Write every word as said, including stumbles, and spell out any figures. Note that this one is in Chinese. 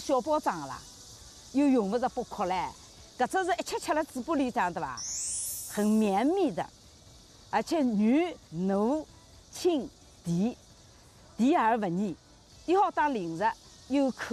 小包装的啦，又用不着剥壳嘞。搿只是一吃吃了嘴巴里向对伐？很绵密的，而且软糯清甜，甜而不腻，又好当零食，又可。